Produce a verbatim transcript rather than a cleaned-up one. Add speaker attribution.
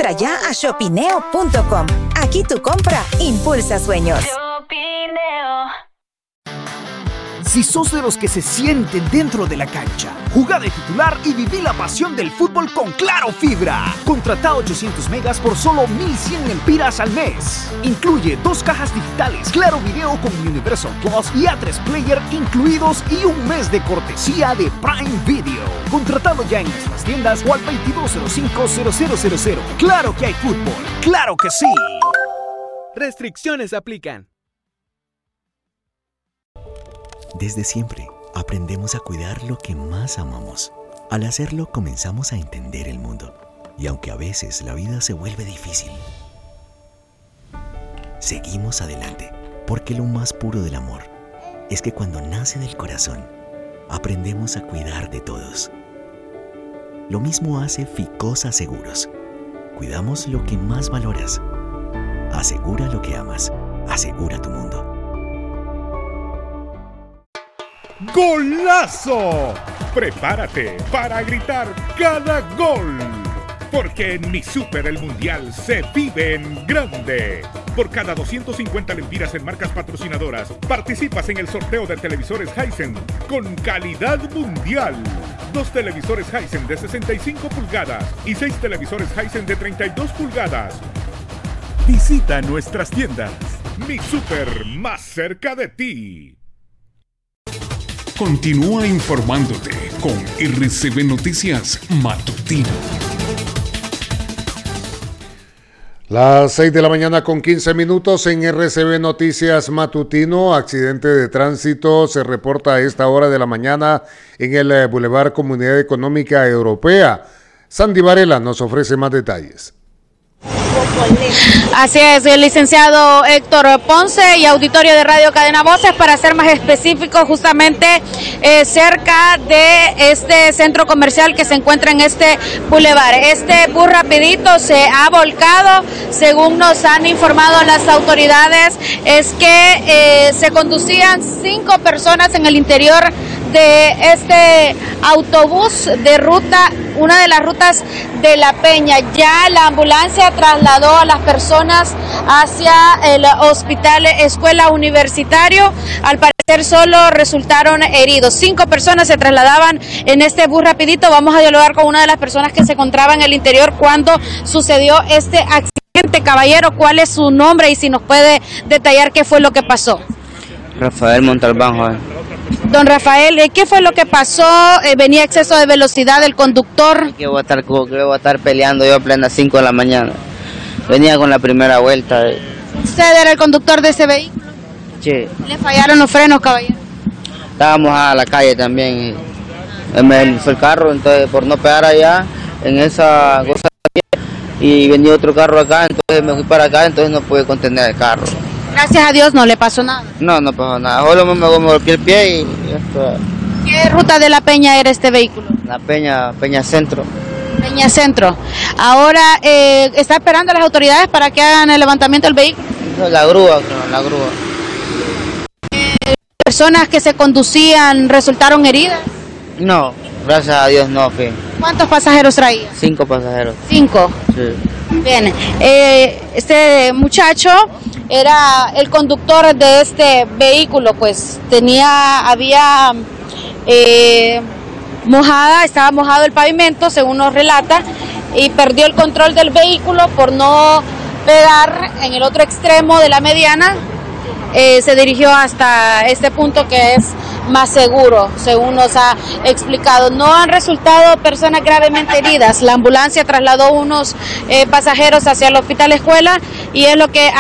Speaker 1: Entra ya a shopineo punto com. Aquí tu compra impulsa sueños.
Speaker 2: Shopineo.
Speaker 3: Si sos de los que se sienten dentro de la cancha, jugá de titular y viví la pasión del fútbol con Claro Fibra. Contratá ochocientos megas por solo mil cien lempiras al mes. Incluye dos cajas digitales, Claro Video con Universal Plus y A tres Player incluidos y un mes de cortesía de Prime Video. Contratado ya en nuestras tiendas o al veintidós cero cinco cero cero cero cero. Claro que hay fútbol, claro que sí.
Speaker 4: Restricciones aplican.
Speaker 5: Desde siempre, aprendemos a cuidar lo que más amamos. Al hacerlo, comenzamos a entender el mundo. Y aunque a veces la vida se vuelve difícil, seguimos adelante, porque lo más puro del amor es que cuando nace del corazón, aprendemos a cuidar de todos. Lo mismo hace Ficosa Seguros. Cuidamos lo que más valoras. Asegura lo que amas. Asegura tu mundo.
Speaker 6: ¡Golazo! Prepárate para gritar cada gol. Porque en Mi Super el Mundial se vive en grande. Por cada doscientas cincuenta lempiras en marcas patrocinadoras, participas en el sorteo de televisores Hisense con calidad mundial. Dos televisores Hisense de sesenta y cinco pulgadas y seis televisores Hisense de treinta y dos pulgadas. Visita nuestras tiendas. Mi Super, más cerca de ti.
Speaker 7: Continúa informándote con R C B Noticias Matutino.
Speaker 8: Las seis de la mañana con quince minutos en R C B Noticias Matutino. Accidente de tránsito se reporta a esta hora de la mañana en el Boulevard Comunidad Económica Europea. Sandy Varela nos ofrece más detalles.
Speaker 9: Así es, el licenciado Héctor Ponce y auditorio de Radio Cadena Voces, para ser más específico, justamente eh, cerca de este centro comercial que se encuentra en este bulevar. Este bus rapidito se ha volcado, según nos han informado las autoridades, es que eh, se conducían cinco personas en el interior de este autobús de ruta, una de las rutas de La Peña. Ya la ambulancia trasladó a las personas hacia el hospital Escuela Universitario. Al parecer solo resultaron heridos. Cinco personas se trasladaban en este bus rapidito. Vamos a dialogar con una de las personas que se encontraba en el interior cuando sucedió este accidente. Caballero, ¿cuál es su nombre y si nos puede detallar qué fue lo que pasó?
Speaker 10: Rafael Montalbán, joven.
Speaker 9: Don Rafael, ¿qué fue lo que pasó? ¿Venía exceso de velocidad el conductor?
Speaker 10: Que voy a estar, que voy a estar peleando yo a plena cinco de la mañana. Venía con la primera vuelta.
Speaker 9: ¿Usted era el conductor de ese vehículo?
Speaker 10: Sí.
Speaker 9: ¿Le fallaron los frenos, caballero?
Speaker 10: Estábamos a la calle también. Y me fue el carro, entonces por no pegar allá en esa cosa, y venía otro carro acá, entonces me fui para acá, entonces no pude contener el carro.
Speaker 9: Gracias a Dios no le pasó nada.
Speaker 10: No, no pasó nada. Solo me, me golpeé el pie y esto.
Speaker 9: ¿Qué ruta de La Peña era este vehículo?
Speaker 10: La Peña, Peña Centro.
Speaker 9: Peña Centro. Ahora, eh, ¿está esperando a las autoridades para que hagan el levantamiento del vehículo?
Speaker 10: La grúa, creo, la grúa.
Speaker 9: Eh, ¿Personas que se conducían resultaron heridas?
Speaker 10: No, gracias a Dios no, fin.
Speaker 9: ¿Cuántos pasajeros traía?
Speaker 10: Cinco pasajeros.
Speaker 9: Cinco.
Speaker 10: Sí.
Speaker 9: Bien, eh, este muchacho era el conductor de este vehículo, pues tenía, había eh, mojada, estaba mojado el pavimento, según nos relata, y perdió el control del vehículo por no pegar en el otro extremo de la mediana. Eh, se dirigió hasta este punto que es más seguro, según nos ha explicado. No han resultado personas gravemente heridas. La ambulancia trasladó unos eh, pasajeros hacia el hospital Escuela y es lo que